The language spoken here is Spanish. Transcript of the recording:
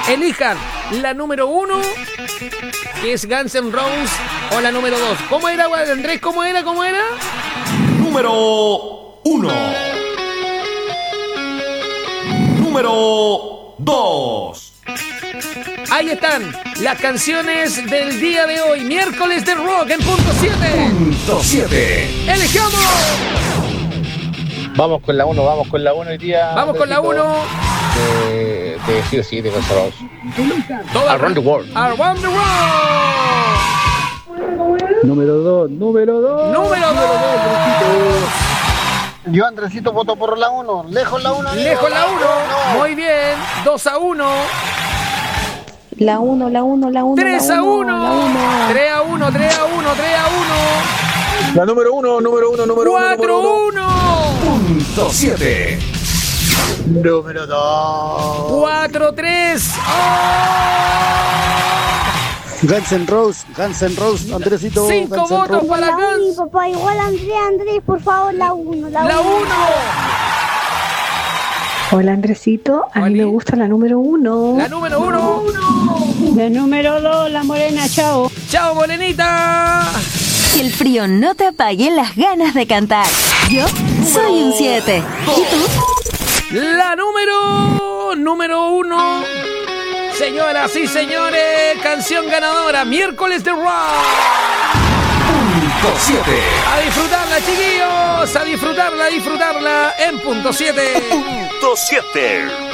Elijan la número 1, que es Guns N' Roses, o la número 2. ¿Cómo era, Andrés? ¿Cómo era? Número 1. Número 2. Ahí están las canciones del día de hoy, miércoles de rock en punto 7. Punto 7. ¡Elijamos! Vamos con la 1 hoy día. Vamos con la 1. Sí, de Guns N' Roses. Around the World. Around the World. Número 2. Número 2. Yo, Andresito, voto por la 1. Lejos la 1. Lejos la 1. Muy bien. 2-1. La 1. 3-1. 3-1. La número 1. 4-1. Punto 7. Número 2. 4-3. Guns N' Roses, Andresito. 5 votos para Guns. Papá, igual Andrés, por favor, la 1. La 1. Hola, Andresito. A mí me gusta la número 1. La número 1. La número 2, la morena, chao. Chao, morenita. Que el frío no te apague las ganas de cantar. Yo soy un 7. ¿Y tú? La número 1. Señoras y señores, canción ganadora, miércoles de rock. Punto 7. A disfrutarla, chiquillos. A disfrutarla en punto 7. Punto 7.